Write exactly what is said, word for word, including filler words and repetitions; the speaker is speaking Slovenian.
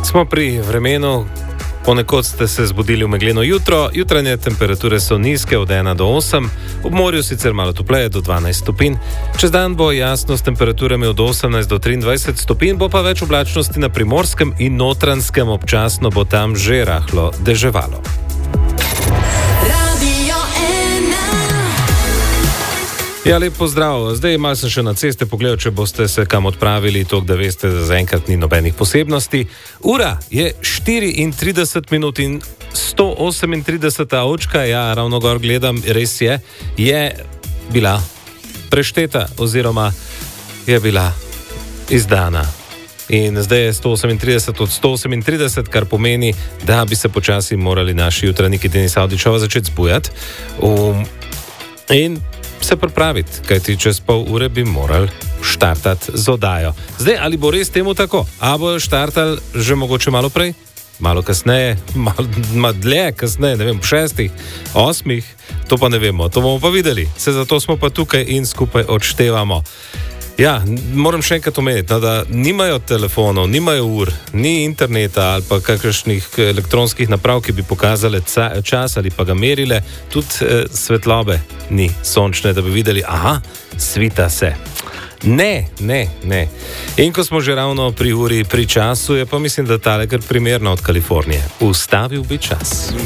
Smo pri vremenu, ponekod ste se zbudili v megleno jutro, jutranje temperature so nizke od ena do osem, ob morju sicer malo topleje do dvanajst stopinj. Čez dan bo jasno s temperaturami od osemnajst do triindvajset stopinj, bo pa več oblačnosti na Primorskem in Notranjskem, občasno bo tam že rahlo deževalo. Ja, lep pozdrav. Zdaj malo sem še na ceste pogledal, če boste se kam odpravili, to, da veste, da zaenkrat ni nobenih posebnosti. Ura je štiriintrideset minut in sto osemintrideseta očka, ja, ravno gor gledam, res je, je bila prešteta oziroma je bila izdana. In zdaj je sto osemintrideset od sto osemintrideset, kar pomeni, da bi se počasi morali naši jutranjiki Denis Avdićeva začeti zbujati. Um, in se pripraviti, kajti čez pol ure bi morali štartati z oddajo. Zdaj, ali bo res temu tako? A bojo štartali že mogoče malo prej? Malo kasneje? Malo, malo dlje kasneje? Ne vem, šestih, osmih? To pa ne vemo, to bomo pa videli. Se zato smo pa tukaj in skupaj odštevamo. Ja, moram še enkrat omeniti, no, da nimajo telefonov, nimajo ur, ni interneta ali pa kakršnih elektronskih naprav, ki bi pokazale čas ali pa ga merile, tudi eh, svetlobe ni sončne, da bi videli, aha, svita se. Ne, ne, ne. In ko smo že ravno pri uri, pri času, je pa mislim, da tale kar primerno od Kalifornije. Ustavil bi čas.